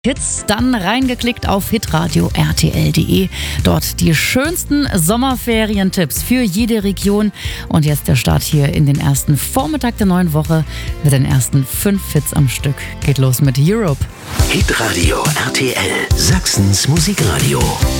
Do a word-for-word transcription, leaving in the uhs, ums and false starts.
Hits, dann reingeklickt auf hitradio r t l punkt d e. Dort die schönsten Sommerferientipps für jede Region. Und jetzt der Start hier in den ersten Vormittag der neuen Woche mit den ersten fünf Hits am Stück. Geht los mit Europe. Hitradio R T L, Sachsens Musikradio.